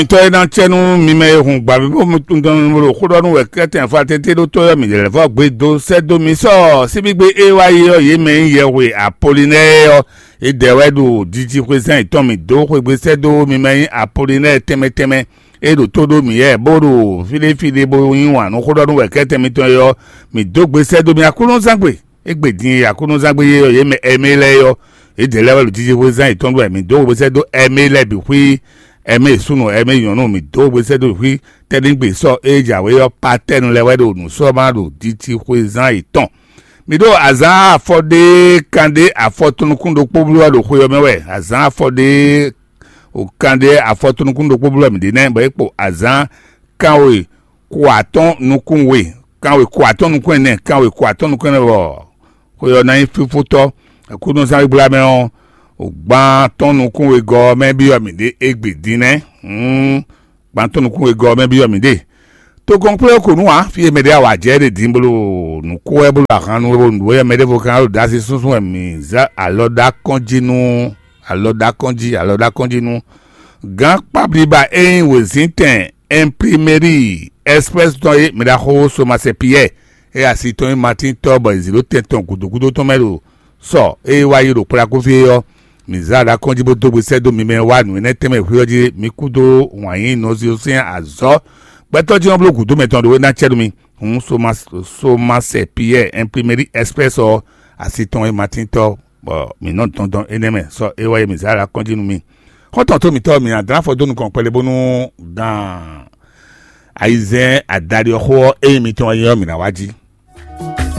Ito na chenu mi me hun gba bi mo tun don ro ko don we keten fa tete do to mi le fo gbe do se do mi so si bi gbe AY yo ye me ye we Apollinaire e de we do diji president ito mi do ko gbe se do mi me Apollinaire teme e do to do mi ye bodo file bo yin wa no ko don we keten mi to yo mi do gbe se do mi akunun sangbe e gbe din akunun sangbe ye yo ye me emele yo e de level diji president ito do mi do gbe se do emele bi wi eme sunu eme yonu mi do gbe se do wi tedin gbe so eja we yo pattern lewe do nu so ma do diti kwezan iton mi do azan afode kande afotunukun do pobulu do kwo yo mewe azan afode o kande afotunukun do pobulu mi de na ba epo azan kanwe kwaton nukun we kanwe kwaton nukun ne kanwe kwaton nukun bo kwo yo na ifufuto akunu sa ibula me on Ogban tonu kun we go me bi omide egbedine gban tonu kun we go me bi omide to conclude ko nu a fi emede awa je de dimbolo nu ko e bulu akan nu we nu emede vo kan da si sunsun emi za aloda kanji nu gan pabli ba en we zinten imprimerie express to e me da ho so ma se pie e asiton Martin Tobo 010 kudukudo to melo so e wa yiro pra ko fi yo Mizada konji bo dogbe sedo mi me wa nu ne teme hwoji mi kudo wanyin no si osin azo beto ji on bloku do meton do na chedu mi so ma se Pierre imprimerie express o asiton e Martin to mi non ton eneme so e wa mizada konji nu mi hoton to mi to mi adan fo donu kon pele bonu dan aizen adari oho e mi ton yan mi na waji